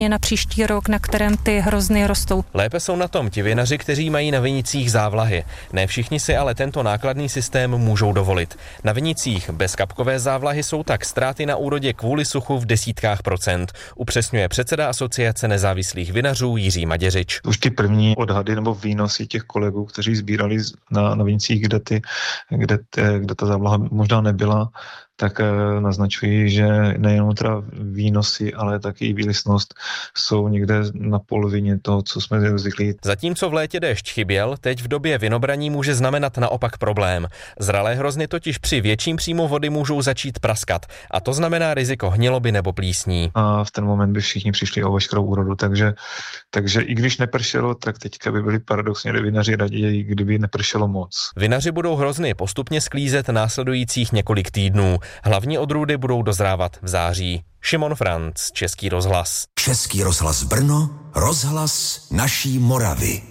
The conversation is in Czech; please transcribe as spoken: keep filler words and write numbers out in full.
je na příští rok, na kterém ty hrozny rostou. Lépe jsou na tom ti vinaři, kteří mají na vinicích závlahy. Ne všichni si ale tento nákladný systém můžou dovolit. Na vinicích bez kapkové závlahy jsou tak ztráty na úrodě kvůli suchu v desítkách procent, upřesňuje předseda Asociace nezávislých vinařů Jiří Maděřič. Už ty první odhady nebo výnosy těch kolegů, kteří sbírali na, na vinicích, kde, ty, kde, kde ta závlaha možná nebyla, tak naznačují, že nejenom teda výnosy, ale taky i výlisnost jsou někde na polovině toho, co jsme zvyklí. Zatímco v létě déšť chyběl, teď v době vinobraní může znamenat naopak problém. Zralé hrozny totiž při větším příjmu vody můžou začít praskat a to znamená riziko hniloby nebo plísní. A v ten moment by všichni přišli o veškerou úrodu, takže, takže i když nepršelo, tak teďka by byli paradoxně vinaři raději, kdyby nepršelo moc. Vinaři budou hrozny postupně sklízet následujících několik týdnů. Hlavní odrůdy budou dozrávat v září. Šimon Franc, Český rozhlas. Český rozhlas Brno, rozhlas naší Moravy.